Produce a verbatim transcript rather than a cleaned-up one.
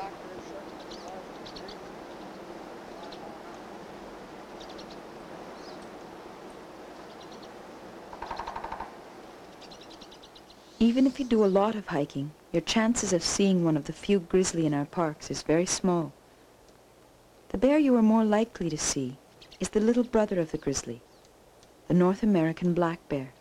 Even if you do a lot of hiking, your chances of seeing one of the few grizzly in our parks is very small. The bear you are more likely to see is the little brother of the grizzly, the North American black bear.